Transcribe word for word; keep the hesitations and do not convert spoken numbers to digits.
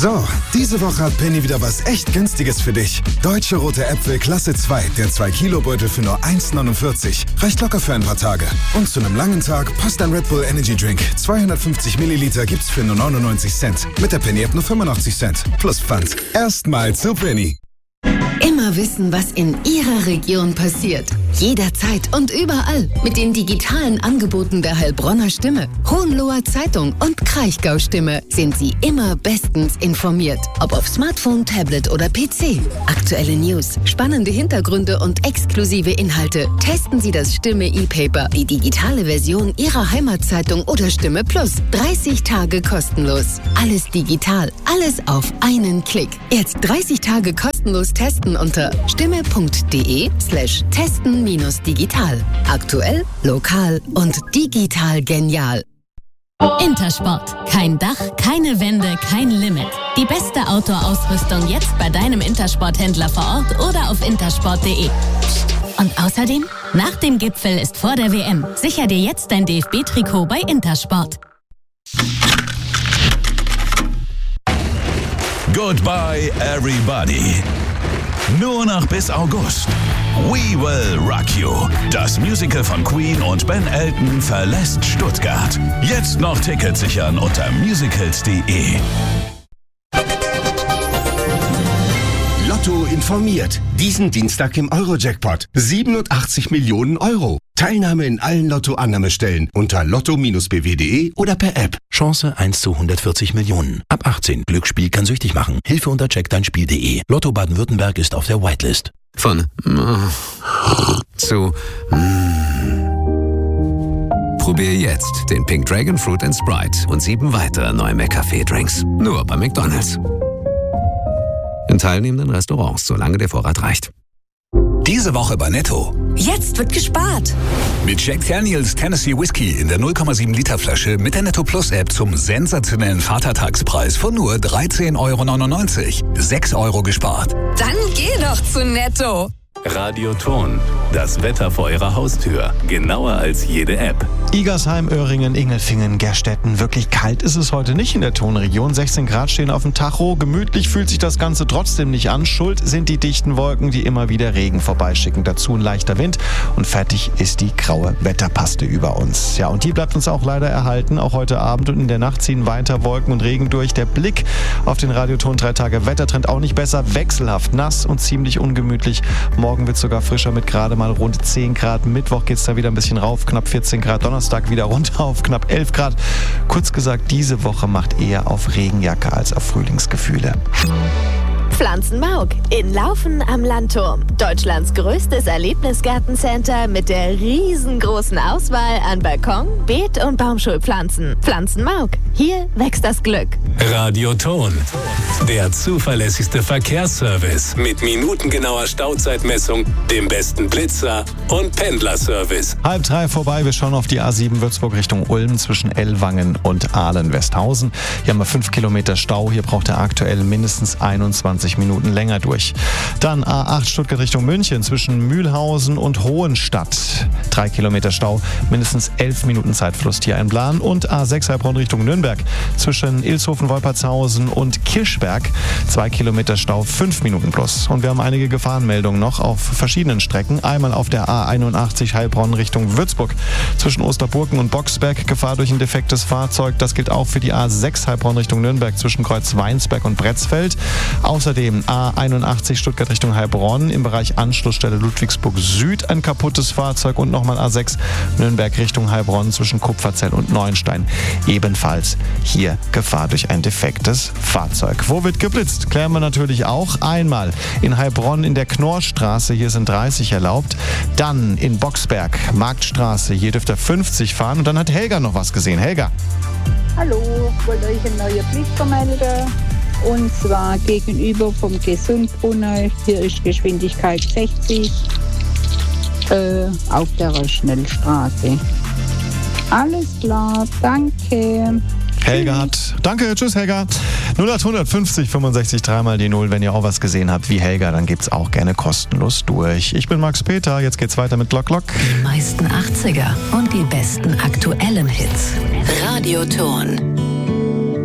So, diese Woche hat Penny wieder was echt Günstiges für dich. Deutsche rote Äpfel Klasse zwei, der zwei Kilo Beutel für nur eins neunundvierzig. Reicht locker für ein paar Tage. Und zu einem langen Tag passt ein Red Bull Energy Drink. zweihundertfünfzig Milliliter gibt's für nur neunundneunzig Cent. Mit der Penny App nur fünfundachtzig Cent. Plus Pfand. Erstmal zu Penny. Immer wissen, was in Ihrer Region passiert. Jederzeit und überall. Mit den digitalen Angeboten der Heilbronner Stimme, Hohenloher Zeitung und Kraichgau Stimme sind Sie immer bestens informiert. Ob auf Smartphone, Tablet oder P C. Aktuelle News, spannende Hintergründe und exklusive Inhalte. Testen Sie das Stimme E-Paper, die digitale Version Ihrer Heimatzeitung oder Stimme Plus. dreißig Tage kostenlos. Alles digital, alles auf einen Klick. Jetzt dreißig Tage kostenlos testen unter stimme.de slash testen minus digital. Aktuell, lokal und digital genial. Intersport. Kein Dach, keine Wände, kein Limit. Die beste Outdoor-Ausrüstung jetzt bei deinem Intersport-Händler vor Ort oder auf intersport punkt de. Und außerdem, nach dem Gipfel ist vor der W M. Sicher dir jetzt dein D F B-Trikot bei Intersport. Goodbye, everybody. Nur noch bis August. We Will Rock You. Das Musical von Queen und Ben Elton verlässt Stuttgart. Jetzt noch Tickets sichern unter musicals punkt de. Lotto informiert. Diesen Dienstag im Euro-Jackpot. siebenundachtzig Millionen Euro. Teilnahme in allen Lotto-Annahmestellen unter lotto b w punkt de oder per App. Chance eins zu hundertvierzig Millionen. Ab achtzehn. Glücksspiel kann süchtig machen. Hilfe unter check dein spiel punkt de. Lotto Baden-Württemberg ist auf der Whitelist. Von zu Probier jetzt den Pink Dragon Fruit and Sprite und sieben weitere neue McCafé-Drinks. Nur bei McDonald's. In teilnehmenden Restaurants, solange der Vorrat reicht. Diese Woche bei Netto. Jetzt wird gespart. Mit Jack Daniels Tennessee Whiskey in der null Komma sieben Liter Flasche mit der Netto Plus App zum sensationellen Vatertagspreis von nur dreizehn Euro neunundneunzig. sechs Euro gespart. Dann geh doch zu Netto. Radioton. Das Wetter vor Ihrer Haustür. Genauer als jede App. Igersheim, Öhringen, Ingelfingen, Gerstetten. Wirklich kalt ist es heute nicht in der Tonregion. sechzehn Grad stehen auf dem Tacho. Gemütlich fühlt sich das Ganze trotzdem nicht an. Schuld sind die dichten Wolken, die immer wieder Regen vorbeischicken. Dazu ein leichter Wind und fertig ist die graue Wetterpaste über uns. Ja, und die bleibt uns auch leider erhalten. Auch heute Abend und in der Nacht ziehen weiter Wolken und Regen durch. Der Blick auf den Radioton drei Tage Wettertrend auch nicht besser. Wechselhaft, nass und ziemlich ungemütlich. Morgen wird es sogar frischer mit gerade mal rund zehn Grad. Mittwoch geht es da wieder ein bisschen rauf, knapp vierzehn Grad. Donnerstag wieder runter auf knapp elf Grad. Kurz gesagt, diese Woche macht eher auf Regenjacke als auf Frühlingsgefühle. Pflanzenmauk in Laufen am Landturm. Deutschlands größtes Erlebnisgartencenter mit der riesengroßen Auswahl an Balkon, Beet- und Baumschulpflanzen. Pflanzenmauk, hier wächst das Glück. Radioton. Der zuverlässigste Verkehrsservice mit minutengenauer Stauzeitmessung, dem besten Blitzer und Pendlerservice. Halb drei vorbei, wir schauen auf die A sieben Würzburg Richtung Ulm zwischen Ellwangen und Ahlen-Westhausen. Hier haben wir fünf Kilometer Stau, hier braucht er aktuell mindestens einundzwanzig Minuten länger durch. Dann A acht Stuttgart Richtung München zwischen Mühlhausen und Hohenstadt. Drei Kilometer Stau, mindestens elf Minuten Zeitverlust hier einplanen. Und A sechs Heilbronn Richtung Nürnberg zwischen Ilshofen-Wolpertshausen und Kirchberg. Zwei Kilometer Stau, fünf Minuten plus. Und wir haben einige Gefahrenmeldungen noch auf verschiedenen Strecken. Einmal auf der A einundachtzig Heilbronn Richtung Würzburg zwischen Osterburken und Boxberg. Gefahr durch ein defektes Fahrzeug. Das gilt auch für die A sechs Heilbronn Richtung Nürnberg zwischen Kreuz-Weinsberg und Bretzfeld. Außerdem A einundachtzig Stuttgart Richtung Heilbronn im Bereich Anschlussstelle Ludwigsburg Süd ein kaputtes Fahrzeug und nochmal A sechs Nürnberg Richtung Heilbronn zwischen Kupferzell und Neuenstein. Ebenfalls hier Gefahr durch ein defektes Fahrzeug. Wo wird geblitzt? Klären wir natürlich auch. Einmal in Heilbronn in der Knorrstraße, hier sind dreißig erlaubt. Dann in Boxberg, Marktstraße, hier dürft ihr fünfzig fahren. Und dann hat Helga noch was gesehen. Helga. Hallo, ich wollte euch eine neue Blitzer melden. Und zwar gegenüber vom Gesundbrunnen. Hier ist Geschwindigkeit sechzig äh, auf der Schnellstraße. Alles klar, danke. Helga hat. Danke, tschüss Helga. null acht fünfzig fünfundsechzig dreimal die null. Wenn ihr auch was gesehen habt wie Helga, dann gebt's auch gerne kostenlos durch. Ich bin Max Peter, jetzt geht's weiter mit Glock Glock. Die meisten achtziger und die besten aktuellen Hits. Radioton.